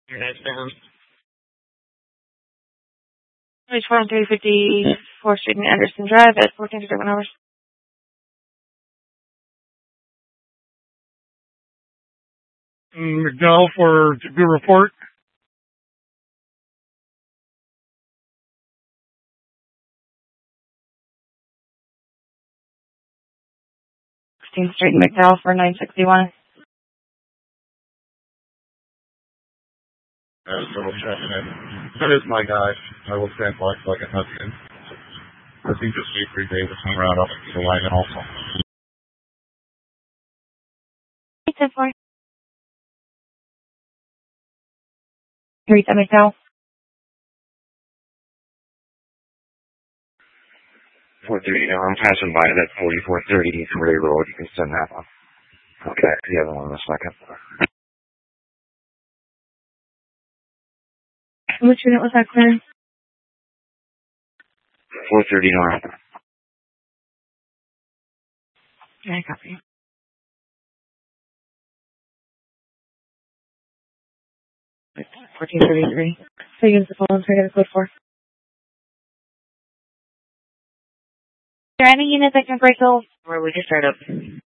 Page 1350 4th Street and Anderson Drive at 14 to 7 hours. McDowell for to do a report. 16th Street and McDowell for 961. Double checking it. That is my guy. I will stand by so I can help him. I think just wait for Davis and round up the line also. 810-4. 3 at McDowell. 430 now. I'm passing by that 4430 East Ray Road. You can send that one. Okay, the other one in a second. Which unit was that clearing? 430 North. I copy. 1433. So use the phone to get a code 4. Is there any unit that can break those? Or we just start up?